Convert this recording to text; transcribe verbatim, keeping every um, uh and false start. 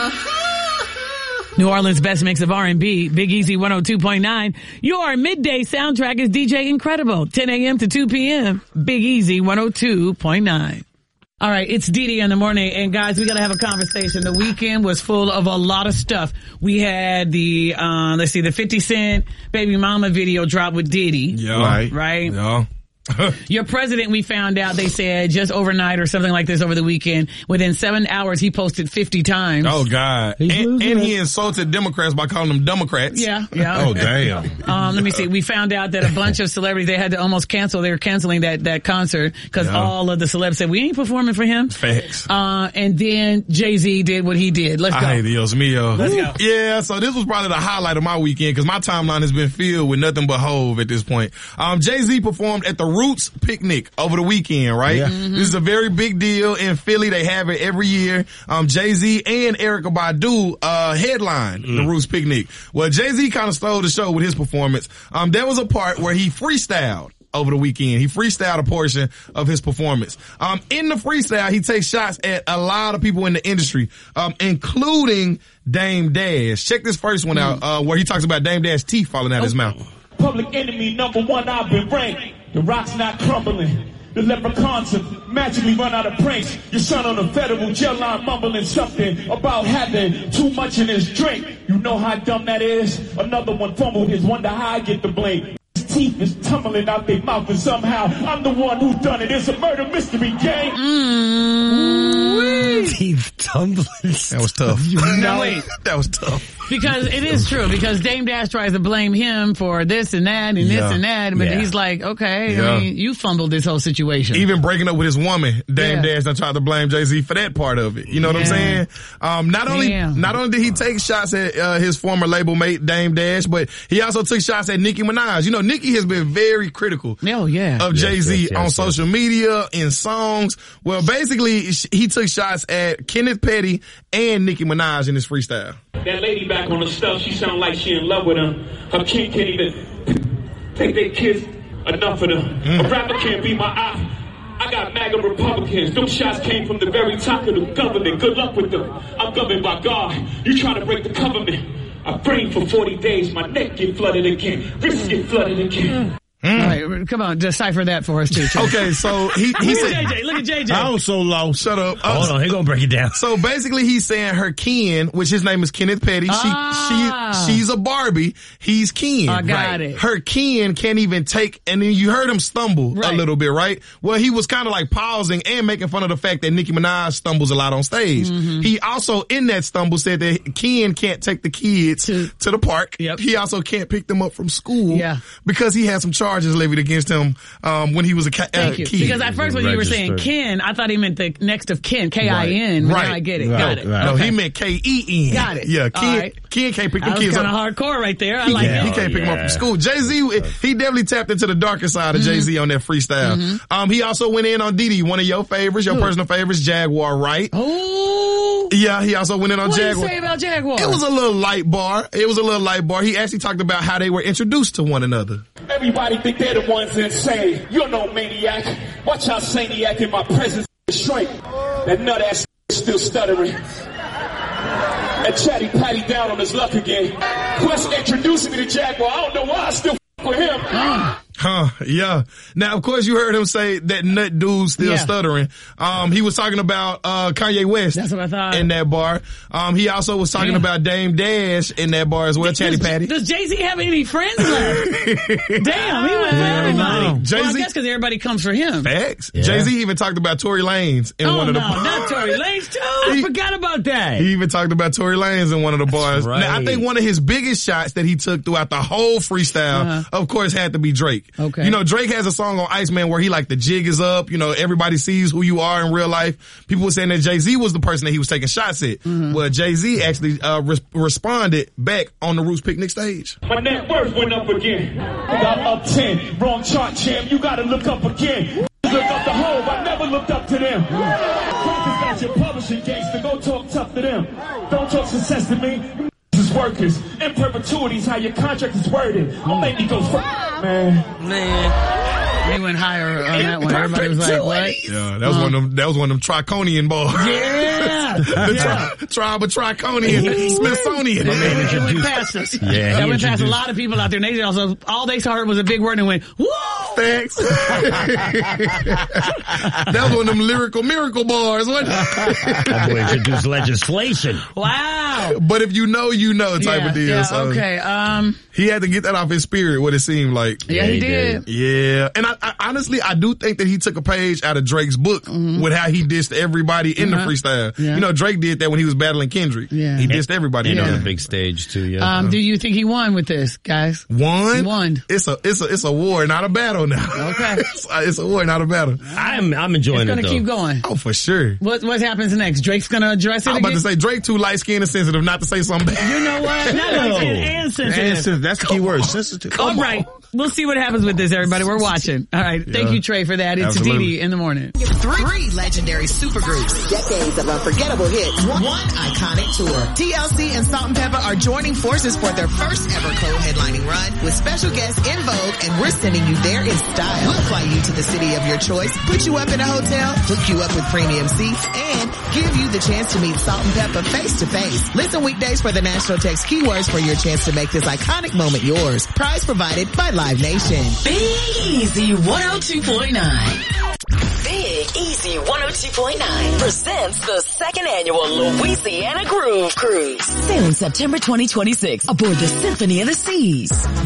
New Orleans' best mix of R and B, Big Easy one oh two point nine. Your midday soundtrack is D J Incredible, ten a.m. to two p.m. Big Easy one oh two point nine. All right, it's Didi in the morning, and guys, we gotta have a conversation. The weekend was full of a lot of stuff. We had the, uh, let's see, the fifty Cent Baby Mama video drop with Diddy. Yeah. Right. Right? Yeah. Your president, we found out, they said just overnight or something like this over the weekend, within seven hours he posted fifty times. Oh God. And, and he insulted Democrats by calling them Democrats. Yeah, yeah. Oh damn. Um, let me see. We found out that a bunch of celebrities, they had to almost cancel, they were canceling that, that concert because yeah. all of the celebs said, we ain't performing for him. Facts. Uh, and then Jay-Z did what he did. Let's go. Ay, Dios mío. Let's go. Yeah, so this was probably the highlight of my weekend because my timeline has been filled with nothing but Hove at this point. Um, Jay-Z performed at the Roots Picnic over the weekend, right? Yeah. Mm-hmm. This is a very big deal in Philly. They have it every year. Um, Jay-Z and Erykah Badu, uh, headline mm. the Roots Picnic. Well, Jay-Z kind of stole the show with his performance. Um, there was a part where he freestyled over the weekend. He freestyled a portion of his performance. Um, in the freestyle, he takes shots at a lot of people in the industry, um, including Dame Dash. Check this first one mm. out, uh, where he talks about Dame Dash's teeth falling out oh. his mouth. Public enemy number one, I've been ranked. The rock's not crumbling. The leprechauns have magically run out of pranks. Your son on a federal jail line mumbling something about having too much in his drink. You know how dumb that is? Another one fumbled his, wonder how I get the blame. His teeth is tumbling out their mouth and somehow I'm the one who done it. It's a murder mystery game. Mm. Teeth tumbling. That was tough. No, wait. That was tough. Because it is true, because Dame Dash tries to blame him for this and that and yeah. this and that, but yeah. he's like, okay, yeah. I mean, you fumbled this whole situation. Even breaking up with his woman, Dame yeah. Dash done tried to blame Jay-Z for that part of it. You know what yeah. I'm saying? Um, not only, Damn. not only did he take shots at, uh, his former label mate, Dame Dash, but he also took shots at Nicki Minaj. You know, Nicki has been very critical oh, yeah. of yes, Jay-Z yes, yes, on yes. social media, in songs. Well, basically, he took shots at Kenneth Petty and Nicki Minaj in his freestyle. That lady back on the stuff, she sound like she in love with him. Her kid can't even take their kids. Enough of them. Mm. A rapper can't be my eye. I got MAGA Republicans. Those shots came from the very top of the government. Good luck with them. I'm governed by God. You trying to break the government. I prayed for forty days. My neck get flooded again. Wrists get flooded again. Mm. All right, come on, decipher that for us, too. Okay, so he, he look said, at J J, look at J J. I was so low. Shut up. Uh, Hold on, he gonna break it down. So basically he's saying her Ken, which his name is Kenneth Petty, ah. she, she, she's a Barbie, he's Ken. I got right. it. Her Ken can't even take, and then you heard him stumble right. a little bit, right? Well, he was kind of like pausing and making fun of the fact that Nicki Minaj stumbles a lot on stage. Mm-hmm. He also, in that stumble, said that Ken can't take the kids to, to the park. Yep. He also can't pick them up from school yeah. because he had some charges levied against him um, when he was a ca- Thank uh, you. kid. Because at first when you were saying Ken, I thought he meant the next of kin, K I N. Right. Now I get it. Right. Got it. Right. No, okay. he meant K E N. Got it. Yeah, Ken, right. Ken can't pick them that kids was up. kind of hardcore right there. I like yeah, it. He can't pick yeah. them up from school. Jay-Z, he definitely tapped into the darker side of mm-hmm. Jay-Z on that freestyle. Mm-hmm. Um, he also went in on Diddy, one of your favorites, your Ooh. personal favorites, Jaguar Wright. Oh. Yeah, he also went in on what Jaguar. What did you say about Jaguar? It was a little light bar. It was a little light bar. He actually talked about how they were introduced to one another. Everybody think they're the ones insane. You're no maniac. Watch how Saniac in my presence straight. That nut ass still stuttering. And Chatty Patty down on his luck again. Quest introducing me to Jaguar. I don't know why I still f with him. Uh. Huh, yeah. Now, of course, you heard him say that nut dude's still yeah. stuttering. Um, he was talking about, uh, Kanye West. That's what I thought. In that bar. Um, he also was talking yeah. about Dame Dash in that bar as well, does, Chatty Patty. Does Jay-Z have any friends left? Damn, he went for everybody. Jay-Z, well, I guess because everybody comes for him. Facts. Yeah. Jay-Z even talked about Tory Lanez in oh, one of the no, bars. not Tory Lanez too. I forgot about that. He even talked about Tory Lanez in one of the bars. Right. Now, I think one of his biggest shots that he took throughout the whole freestyle, uh-huh. of course, had to be Drake. Okay. You know, Drake has a song on Iceman where he like the jig is up. You know, everybody sees who you are in real life. People were saying that Jay-Z was the person that he was taking shots at. Mm-hmm. Well, Jay-Z actually uh, re- responded back on the Roots Picnic stage. My net worth went up again. Got up ten. Wrong chart, champ. You gotta look up again. Look up the hole. I never looked up to them. Crackers got your publishing gangster. Go talk tough to them. Don't talk success to me. Is workers. In perpetuities, how your contract is worded. Don't make me go fuck, man. Man. They went higher on that one. Everybody was like, what? Yeah, that was uh-huh. one of them, that was one of them Triconian bars. Yeah. the yeah. tri- tribe of Triconian, Smithsonian. My man that went past us. Yeah, that went past a lot of people out there. And they also, all they saw was a big word and went, whoa! Thanks. That was one of them lyrical miracle bars, wasn't it? That boy introduced legislation. Wow. But if you know, you know type yeah, of deal. Yeah, so okay. Um, he had to get that off his spirit, what it seemed like. Yeah, yeah he, he did. did. Yeah. And I, I honestly, I do think that he took a page out of Drake's book mm-hmm. with how he dissed everybody in uh-huh. the freestyle. Yeah. You know, Drake did that when he was battling Kendrick. Yeah. He dissed everybody. And yeah. on the big stage too, yeah. Um, do you think he won with this, guys? Won? Won. It's a, it's a, it's a war, not a battle now. Okay. it's, a, it's a war, not a battle. I'm, I'm enjoying it's it though. It's gonna keep going. Oh, for sure. What, what happens next? Drake's gonna address it I'm again? about to say Drake too light skinned and sensitive not to say something bad. You know what? Not No. light skinned and sensitive. And that's the key word, sensitive. All right. We'll see what happens with this, everybody. We're watching. All right. Thank Yeah. you, Trey, for that. It's Absolutely. Didi in the morning. Three, three legendary supergroups. Decades of unforgettable hits. One, one iconic tour. T L C and Salt and Pepper are joining forces for their first ever co-headlining run with special guests In Vogue, and we're sending you there in style. We'll fly you to the city of your choice, put you up in a hotel, hook you up with premium seats, and give you the chance to meet Salt and Pepper face to face. Listen weekdays for the National Text keywords for your chance to make this iconic moment yours. Prize provided by Live Nation. Big Easy one oh two point nine. Big Easy one oh two point nine presents the second annual Louisiana Groove Cruise. Sailing September twenty twenty-six aboard the Symphony of the Seas.